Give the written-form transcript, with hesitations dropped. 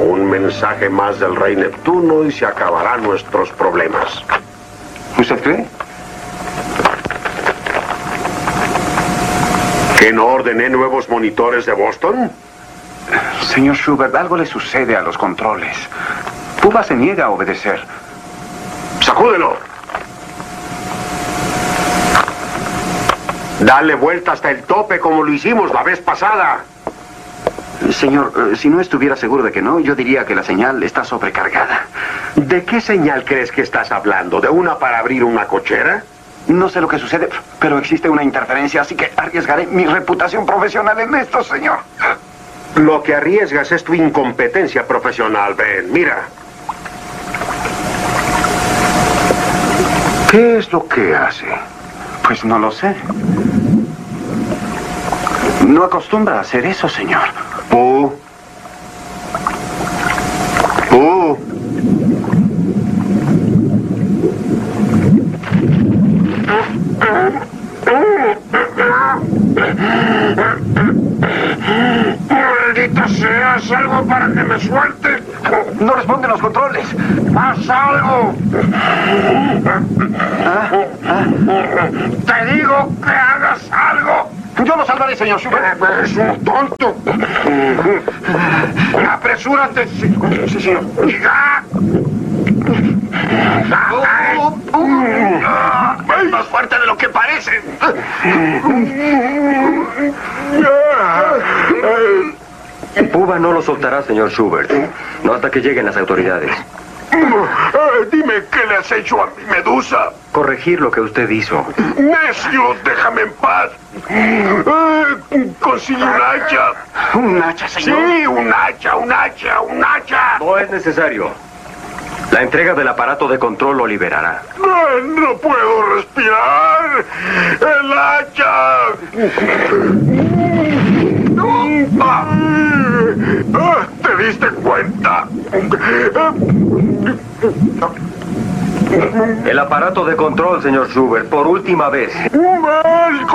Un mensaje más del rey Neptuno y se acabarán nuestros problemas. ¿Usted cree? ¿Que no ordené nuevos monitores de Boston? Señor Schubert, algo le sucede a los controles. Puba se niega a obedecer. ¡Sacúdelo! Dale vuelta hasta el tope como lo hicimos la vez pasada. Señor, si no estuviera seguro de que no, yo diría que la señal está sobrecargada. ¿De qué señal crees que estás hablando? ¿De una para abrir una cochera? No sé lo que sucede, pero existe una interferencia, así que arriesgaré mi reputación profesional en esto, señor. Lo que arriesgas es tu incompetencia profesional, Ben. Mira. ¿Qué es lo que hace? Pues no lo sé. No acostumbra a hacer eso, señor. Pooh. Pooh. Maldita sea, haz algo para que me suelte. No responden los controles. ¡Haz algo! Te digo que hagas algo. Yo lo salvaré, señor Schubert. Es un tonto. Apresúrate. Sí, señor. ¡Ya! Es más fuerte de lo que parece. Puba no lo soltará, señor Schubert. No hasta que lleguen las autoridades. Dime qué le has hecho a mi medusa. Corregir lo que usted hizo. ¡Necio! ¡Déjame en paz! Consigue un hacha. ¿Un hacha, señor? Sí, un hacha, un hacha, un hacha. No es necesario. La entrega del aparato de control lo liberará. No puedo respirar. ¡El hacha! ¿Te diste cuenta? El aparato de control, señor Schubert, por última vez.